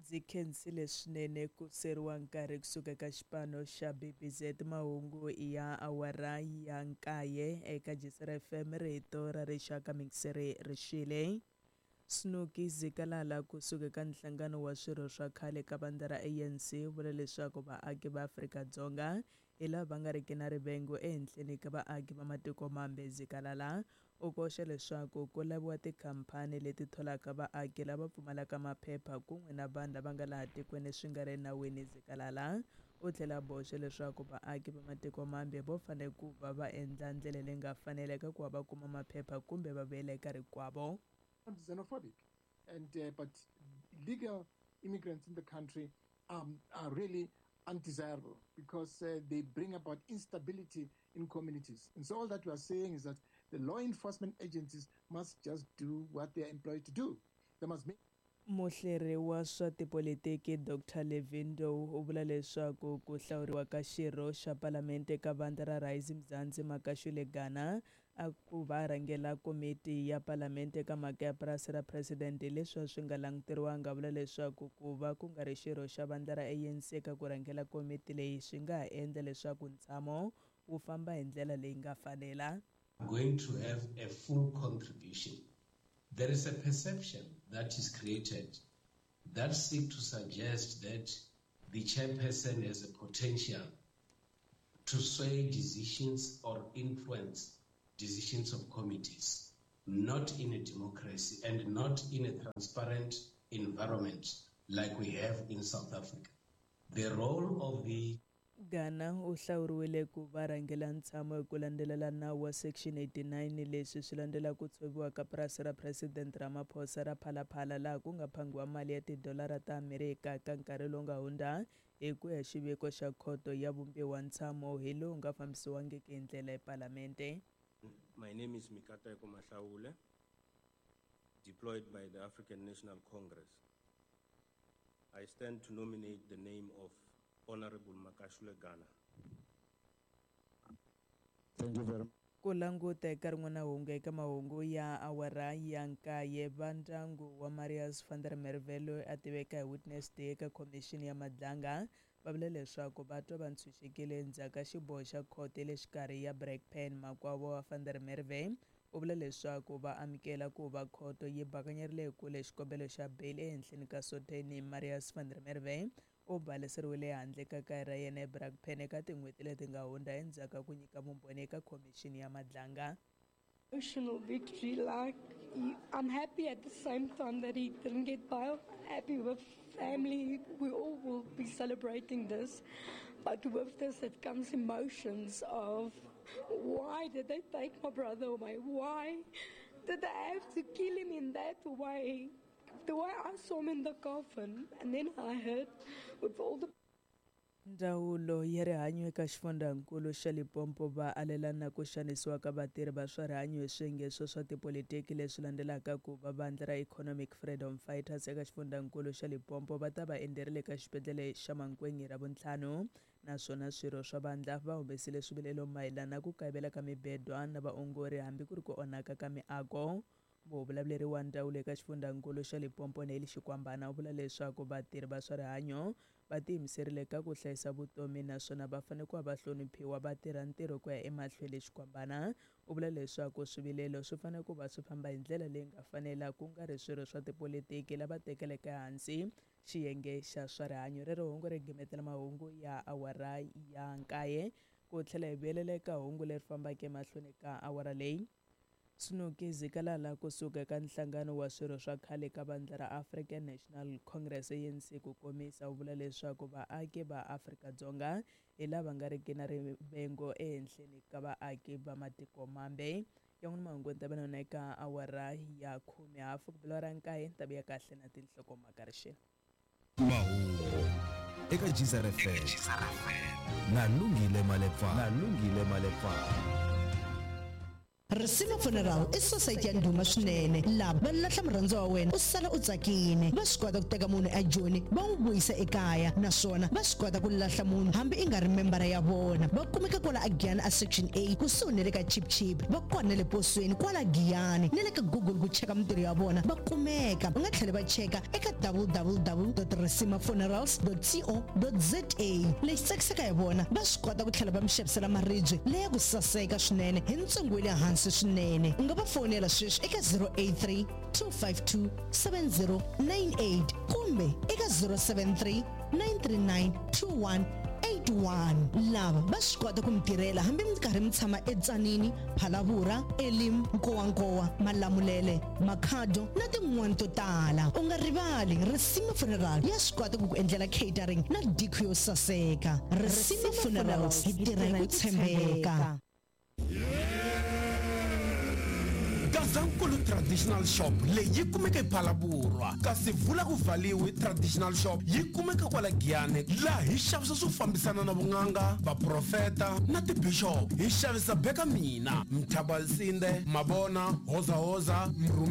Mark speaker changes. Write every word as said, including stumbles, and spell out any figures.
Speaker 1: Ndzi khensile swinene ku seriwa nkarhi kusuka ka xipano xa B B Z mahungu ya awara ya nkaye eka Jisere F M rito ra rixaka mikiseri rixile. Snuki Zikalala kusuka ka nhlangano wa swirho swa khale ka bandla ra A N C vula leswaku vaaki va Afrika-Dzonga hi lava nga riki na rivengo ehenhleni ka vaaki va matiko mambe. Zikalala u koxa leswaku ku laviwa tikhampani leti tholaka vaaki lava pfumalaka maphepha kun'we na vanhu lava nga laha tikweni swi nga ri nawini. Zikalala u tlhela boxa leswaku vaaki va matiko mambe vo fanele ku va va endla ndlela leyi nga faneleka ku va va kuma maphepha kumbe va vuyela eka rikwavo.
Speaker 2: Xenophobic, and uh, but legal immigrants in the country um, are really undesirable because uh, they bring about instability in communities. And so all that we are saying is that the law enforcement agencies must just do what they are employed to do. They must make
Speaker 1: Muhleri wa swa tipolitiki Doctor Levindo u vula leswaku ku hlawuriwa ka xirho xa palamende ka vandla ra Rising Mzansi Makashule Ghana a ku va rhangela komiti ya palamende ka mhaka ya purasi ra president leswi swi nga languteriwanga. Vula leswaku ku va ku nga ri xirho xa vandla ra A N C ka ku rhangela komiti leyi swi nga ha endla leswaku ntshamo wu famba hi ndlela leyi nga fanela.
Speaker 3: Going to have a full contribution. There is a perception that is created that seeks to suggest that the chairperson has a potential to sway decisions or influence decisions of committees, not in a democracy and not in a transparent environment like we have in South Africa. The role of the
Speaker 1: Ghana u hlawuriwile ku va rhangela ntshamo hi ku landzelela nawu wa section eighty-nine leswi swi landzela ku tshoviwa ka purasi ra president Ramaphosa ra Phalaphala laha ku nga phangiwa mali ya tidolara ta Amerika ka nkarhi lowu nga hundza hi ku ya xiviko xa khoto ya vumbiwa ntshamo hi lowu nga fambisiwangiki hi ndlela ya palamente.
Speaker 4: My name is Mikata Mahlaule, deployed by the African National Congress. I stand to nominate the name of Honorable Makashule Ghana.
Speaker 2: Thank you very much.
Speaker 1: Ku languta eka rin'wana hungu eka mahungu ya awara ya nkaye va ndyangu wa Marius van der Merwe loyi a tiveka hi Witness Day eka khomixini ya madlanga va vula leswaku va twa va ntshunxekile endzhaku ka xiboho xa khoto le xikarhi ya Brakpan. Makwavo wa van der Merwe u vula leswaku va amukela ku va khoto yi bakanyerile kule xikombelo xa bail ehenhleni ka Soteni. Marius van der Merwe u baleseriwile handle ka kaya ra yena eBrakpan eka tin'hweti leti nga hundza endzhaku ka ku nyika vumbhoni eka khomixini ya madlanga.
Speaker 5: Emotional victory, like he, I'm happy at the same time that he didn't get bail. Happy with family, we all will be celebrating this, but with this it comes emotions of why did they take my brother away? Why did they have to kill him in that way? The way I saw him in the coffin, and then I heard with all the
Speaker 1: Ndzawulo ya rihanyo eka xifundzankulu xa Limpopo va alelana ku xanisiwa ka vatirhi va swa rihanyo hi swiyenge swa tipolitiki leswi landzelaka ku va vandla ra Economic Freedom Fighters eka xifundzankulu xa Limpopo va ta va enderile eka xibedhlele xa Mankweng ra vuntlhanu, naswona swirho swa vandla va humesile swivilelo mayelana ku kayivela ka mibedwa na vaongori hambi ku ri ku onhaka ka miako. Muvulavuleri wa ndzawulo eka xifundzankulu xa Limpopo Neli Xikwambana u vula leswaku vatirhi va swa rihanyo va tiyimiserile ka ku hlayisa vutomi naswona va fanele ku va va hloniphiwa va tirha ntirho ku ya emahlweni. Xikwambana u vula leswaku swivilelo swi fanele ku va swi famba hi ndlela leyi nga fanela ku nga ri swirho swa tipolitiki lava tekeleke hansi xiyenge xa swa rihanyo. Rero hungu ri gimetela mahungu ya awara ya nkaye ku tlhela hi vuyelela eka hungu leri fambaka emahlweni ka awara leyi. Snuki Zikalala kusuka ka nhlangano wa swirho swa khale ka vandla ra African National Congress A N C ku komisa u vula leswaku vaaki va Afrika-Dzonga hi lava nga riki na rivengo ehenhleni ka vaaki va matiko mambe. Yan'wana mahungu ta vana eka awara ya khume hafu ku bila ra nkaye ta biya kahle na tinhloko makarixeni.
Speaker 6: Mahungu eka Jisere F M na Lungile Malepfa na Lungile Malepfa.
Speaker 7: Risima Funeral i society ya ndhuma swinene lava va lahla murhandziwa wa wena u sala u tsakini va swi kota ku teka munhu ejoni va n'wi vuyisa ekaya naswona va swi kota ku lahla munhu hambi i nga ri membara ya vona va kumeka kwala a Giyani a section A kusuhi ne le ka Chip Chip va kona le posweni kwala Giyani ne le ka Google ku cheka mintirho ya vona va kumeka va nga tlhela va cheka eka w w w dot risima funerals dot co dot za lexi tsakisaka hi vona va swi kota ku tlhela va mi xavisela maribye leya ku saseka swinene hi ntsengo wa le hansi swinene u nga va fonela sweswi eka zero eight three two five two seven zero nine eight kumbe eka zero seven three nine three nine two one eight one lava va swi kota ku mi tirhela hambi mi karhi mi tshama eTzanini, Phalavura, Elim, Nkowankowa, Malamulele, Makhado na tin'wana to tala u nga rivali Risima Funeral ya swi kota ku ku endlela catering na diko yo saseka. Risima Funerals hi tirha hi ku tshembeka.
Speaker 6: Gazankulu Traditional Shop leyi kumeka ePhalaburwa kasi vula ku valiwe Traditional Shop yi kumeka kwala Giyani laha hi xavisa swo fambisana na vun'anga vaprofeta na tibishop hi xavisa beka mina Mthabalisinde Mabona Hoza Hoza